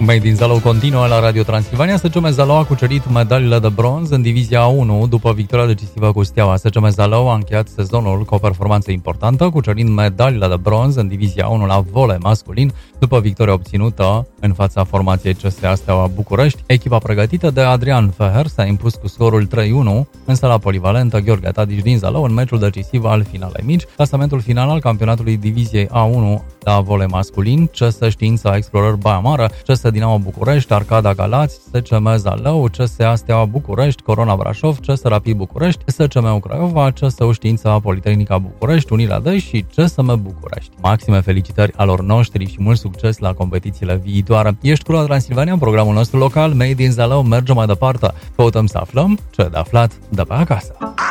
Made in Zalău continuă la Radio Transilvania. SCM Zalău a cucerit medaliile de bronz în divizia 1 după victoria decisivă cu Steaua. SCM Zalău a încheiat sezonul cu o performanță importantă, cucerind medaliile de bronz în divizia 1 la volei masculin după victoria obținută în fața formației CSA Steaua București. Echipa pregătită de Adrian Feher s-a impus cu scorul 3-1 în sala polivalentă Gheorghe Tadici din Zalău în meciul decisiv al finalei mici. Clasamentul final al campionatului diviziei A1 la volei masculin: CS Știința Explorări Baia Mare, CS Dinamo București, Arcada Galați, SCM Zalău, CSA Steaua București, Corona Brașov, CS Rapid București, SCM Craiova, CSU Știința Politehnica București, Unirea Dej și CSM București. Maxime felicitări alor noștri și mult succes la competițiile viitoare. Ești cu la Transilvania, programul nostru local Made in Zalău merge mai departe. Căutăm să aflăm ce de aflat de pe acasă.